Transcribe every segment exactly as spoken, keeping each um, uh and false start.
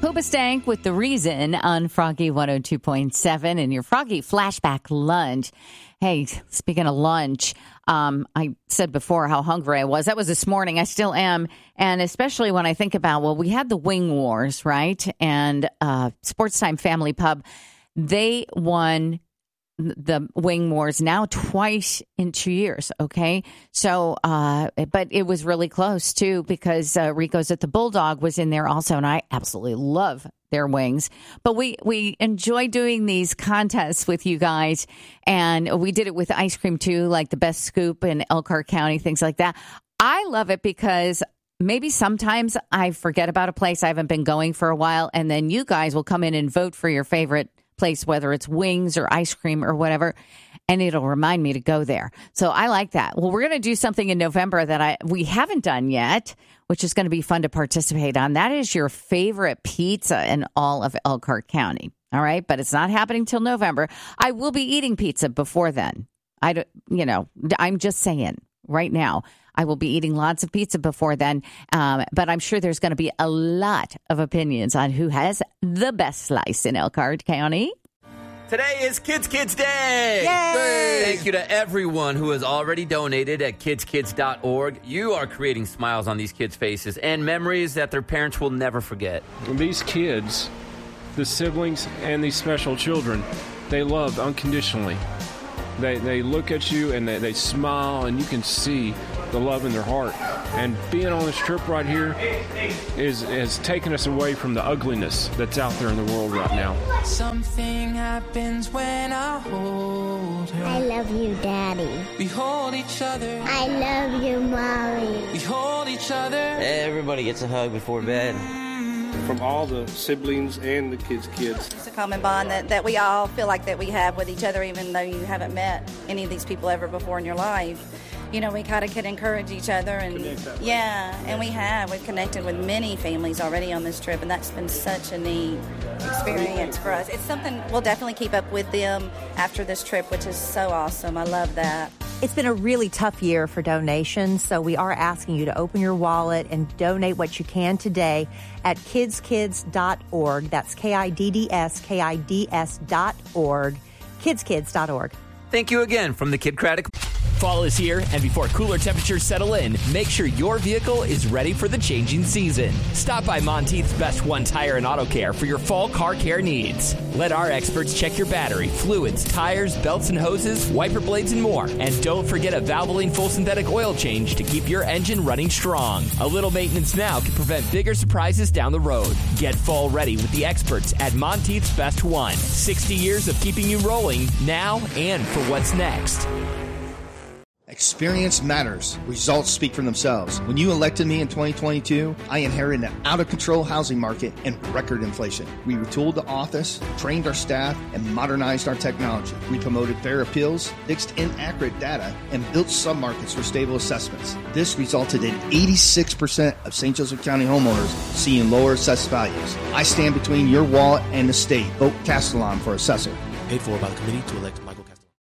Hoobastank with The Reason on Froggy one oh two point seven and your Froggy Flashback Lunch. Hey, speaking of lunch, um, I said before how hungry I was. That was this morning. I still am. And especially when I think about, well, we had the Wing Wars, right? And uh, Sports Time Family Pub, they won the Wing Wars now twice in two years. Okay. So, uh, but it was really close too, because uh, Rico's at the Bulldog was in there also. And I absolutely love their wings, but we, we enjoy doing these contests with you guys. And we did it with ice cream too, like the best scoop in Elkhart County, things like that. I love it because maybe sometimes I forget about a place I haven't been going for a while. And then you guys will come in and vote for your favorite place, whether it's wings or ice cream or whatever, and it'll remind me to go there. So I like that. Well, we're going to do something in November that I we haven't done yet, which is going to be fun to participate on. That is your favorite pizza in all of Elkhart County. All right, but it's not happening till November. I will be eating pizza before then. I don't, you know, I'm just saying right now. I will be eating lots of pizza before then, um, but I'm sure there's going to be a lot of opinions on who has the best slice in Elkhart County. Today is Kids Kids Day! Yay! Thank you to everyone who has already donated at kids kids dot org. You are creating smiles on these kids' faces and memories that their parents will never forget. These kids, the siblings, and these special children, they love unconditionally. They they look at you and they, they smile, and you can see the love in their heart. And being on this trip right here is has taken us away from the ugliness that's out there in the world right now. Something happens when I hold her. I love you, Daddy. We hold each other. I love you, Mommy. We hold each other. Everybody gets a hug before bed. From all the siblings and the kids' kids. It's a common bond that, that we all feel like that we have with each other, even though you haven't met any of these people ever before in your life. You know, we kind of can encourage each other, and yeah, and we have. We've connected with many families already on this trip, and that's been such a neat experience for us. It's something we'll definitely keep up with them after this trip, which is so awesome. I love that. It's been a really tough year for donations, so we are asking you to open your wallet and donate what you can today at kids kids dot org. That's K I D D S, K I D S dot org, kids kids dot org. Thank you again from the Kidcratic. Fall is here, and before cooler temperatures settle in, make sure your vehicle is ready for the changing season. Stop by Monteith's Best One Tire and Auto Care for your fall car care needs. Let our experts check your battery, fluids, tires, belts and hoses, wiper blades, and more. And don't forget a Valvoline full synthetic oil change to keep your engine running strong. A little maintenance now can prevent bigger surprises down the road. Get fall ready with the experts at Monteith's Best One. sixty years of keeping you rolling now and for what's next. Experience matters. Results speak for themselves. When you elected me in twenty twenty-two, I inherited an out-of-control housing market and record inflation. We retooled the office, trained our staff, and modernized our technology. We promoted fair appeals, fixed inaccurate data, and built submarkets for stable assessments. This resulted in eighty-six percent of Saint Joseph County homeowners seeing lower assessed values. I stand between your wallet and the state. Vote Castellon for assessor. Paid for by the committee to elect Michael Castellon.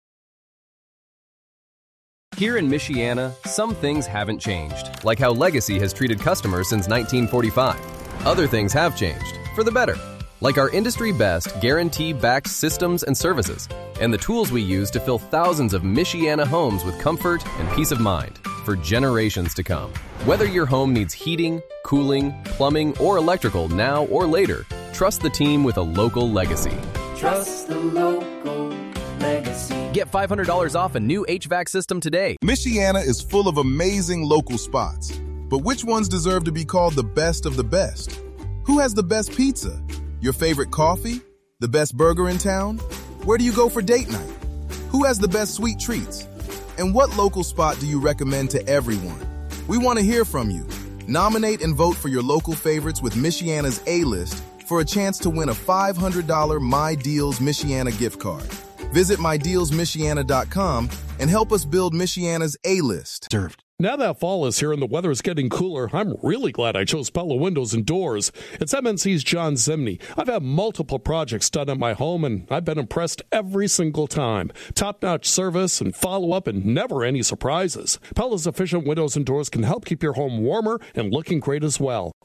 Here in Michiana, some things haven't changed, like how Legacy has treated customers since nineteen forty-five. Other things have changed, for the better, like our industry-best guarantee-backed systems and services, and the tools we use to fill thousands of Michiana homes with comfort and peace of mind for generations to come. Whether your home needs heating, cooling, plumbing, or electrical now or later, trust the team with a local Legacy. Trust the local Legacy. Get five hundred dollars off a new H V A C system today. Michiana is full of amazing local spots. But which ones deserve to be called the best of the best? Who has the best pizza? Your favorite coffee? The best burger in town? Where do you go for date night? Who has the best sweet treats? And what local spot do you recommend to everyone? We want to hear from you. Nominate and vote for your local favorites with Michiana's A-List for a chance to win a five hundred dollars My Deals Michiana gift card. Visit my deals michiana dot com and help us build Michiana's A-List. Served. Now that fall is here and the weather is getting cooler, I'm really glad I chose Pella Windows and Doors. It's M N C's John Zimney. I've had multiple projects done at my home, and I've been impressed every single time. Top-notch service and follow-up and never any surprises. Pella's efficient windows and doors can help keep your home warmer and looking great as well.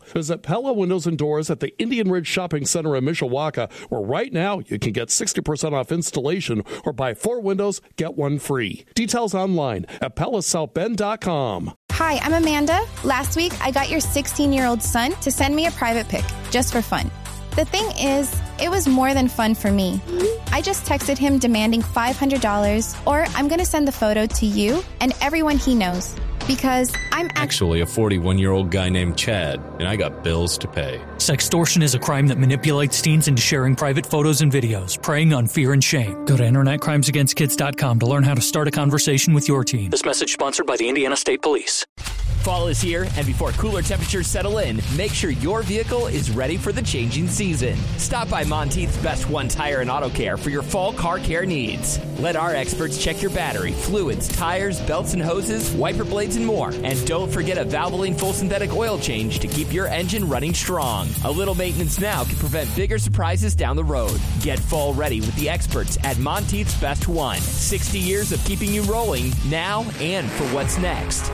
Visit Pella Windows and Doors at the Indian Ridge Shopping Center in Mishawaka, where right now you can get sixty percent off installation or buy four windows, get one free. Details online at pella south bend dot com. Hi, I'm Amanda. Last week, I got your sixteen-year-old son to send me a private pic, just for fun. The thing is, it was more than fun for me. I just texted him demanding five hundred dollars, or I'm going to send the photo to you and everyone he knows. Because I'm actually a forty-one-year-old guy named Chad, and I got bills to pay. Sextortion is a crime that manipulates teens into sharing private photos and videos, preying on fear and shame. Go to internet crimes against kids dot com to learn how to start a conversation with your teen. This message sponsored by the Indiana State Police. Fall is here, and before cooler temperatures settle in, make sure your vehicle is ready for the changing season. Stop by Monteith's Best One Tire and Auto Care for your fall car care needs. Let our experts check your battery, fluids, tires, belts and hoses, wiper blades, and more. And don't forget a Valvoline full synthetic oil change to keep your engine running strong. A little maintenance now can prevent bigger surprises down the road. Get fall ready with the experts at Monteith's Best One. sixty years of keeping you rolling now and for what's next.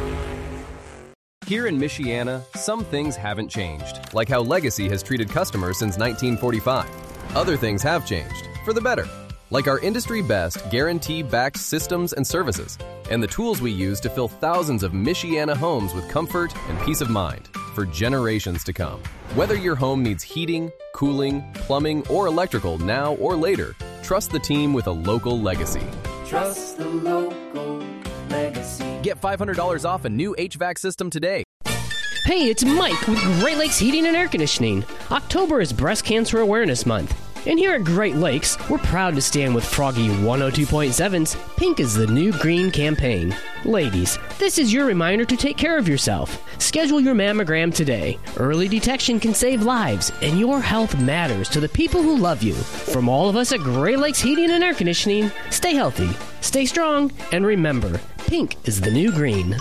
Here in Michiana, some things haven't changed, like how Legacy has treated customers since nineteen forty-five. Other things have changed, for the better, like our industry-best guarantee-backed systems and services, and the tools we use to fill thousands of Michiana homes with comfort and peace of mind for generations to come. Whether your home needs heating, cooling, plumbing, or electrical now or later, trust the team with a local Legacy. Trust the local Legacy. Get five hundred dollars off a new H V A C system today. Hey, it's Mike with Great Lakes Heating and Air Conditioning. October is Breast Cancer Awareness Month. And here at Great Lakes, we're proud to stand with Froggy one oh two point seven's Pink is the New Green campaign. Ladies, this is your reminder to take care of yourself. Schedule your mammogram today. Early detection can save lives, and your health matters to the people who love you. From all of us at Great Lakes Heating and Air Conditioning, stay healthy, stay strong, and remember, pink is the new green.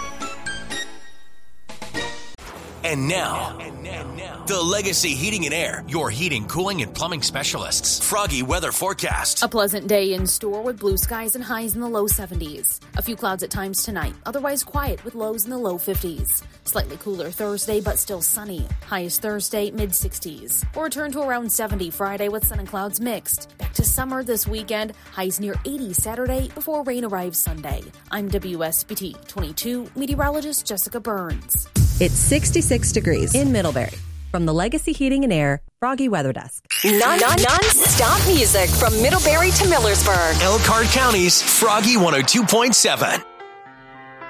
And now, the Legacy Heating and Air, your heating, cooling, and plumbing specialists. Froggy weather forecast. A pleasant day in store with blue skies and highs in the low seventies. A few clouds at times tonight, otherwise quiet with lows in the low fifties. Slightly cooler Thursday, but still sunny. Highest Thursday, mid sixties. Or return to around seventy Friday with sun and clouds mixed. Back to summer this weekend, highs near eighty Saturday before rain arrives Sunday. I'm W S B T twenty-two meteorologist Jessica Burns. It's sixty-six degrees in Middlebury. From the Legacy Heating and Air Froggy Weather Desk. Non, non, non-stop music from Middlebury to Millersburg. Elkhart County's Froggy one oh two point seven.